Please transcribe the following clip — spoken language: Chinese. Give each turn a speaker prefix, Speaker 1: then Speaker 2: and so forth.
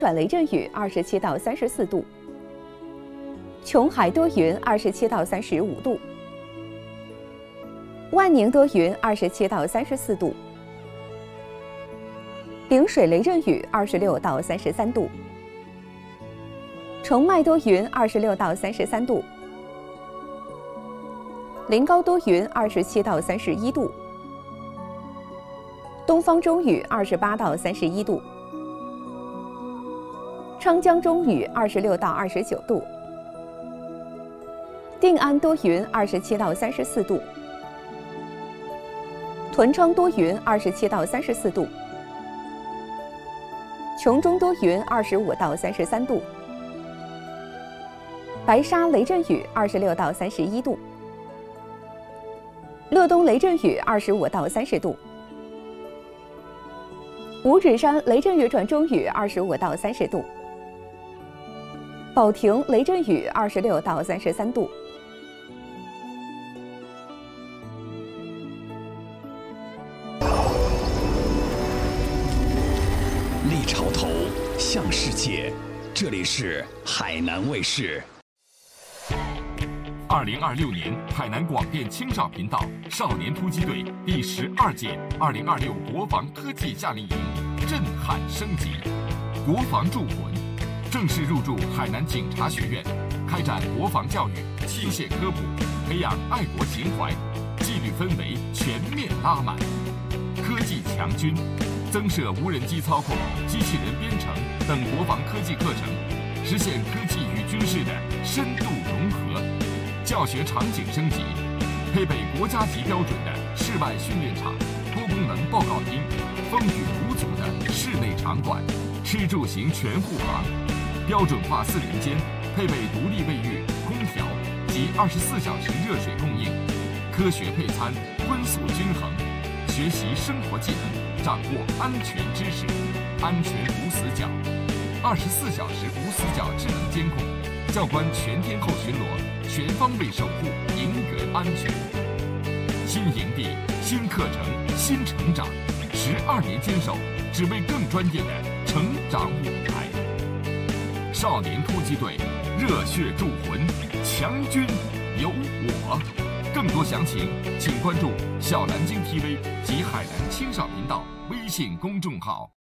Speaker 1: 转雷阵雨27到34度，琼海多云27到35度，万宁多云27到34度，陵水雷阵雨26到33度，澄迈多云26到33度，临高多云27到31度，东方中雨28到31度，昌江中雨26到29度，定安多云27到34度，屯昌多云27到34度，邛中多云25到33度，白沙雷阵雨26到31度，乐东雷阵雨25到30度，五指山雷阵雨转中雨25到30度，保亭雷阵雨26到33度。
Speaker 2: 立潮头，向世界，这里是海南卫视。
Speaker 3: 2026年海南广电青少频道少年突击队第12届2026国防科技夏令营震撼升级，国防铸魂，正式入驻海南警察学院，开展国防教育、机械科普，培养爱国情怀，纪律氛围全面拉满。科技强军，增设无人机操控、机器人编程等国防科技课程，实现科技与军事的深度融合。教学场景升级，配备国家级标准的室外训练场、多功能报告厅、风雨无阻的室内场馆，吃住行全护航。标准化4人间，配备独立卫浴、空调及24小时热水供应，科学配餐，荤素均衡。学习生活技能，掌握安全知识，安全无死角，24小时无死角智能监控，教官全天候巡逻，全方位守护严格安全。新营地、新课程、新成长，12年坚守，只为更专业的成长舞台。少年突击队，热血铸魂，强军有我。更多详情，请关注小南京 TV 及海南青少频道微信公众号。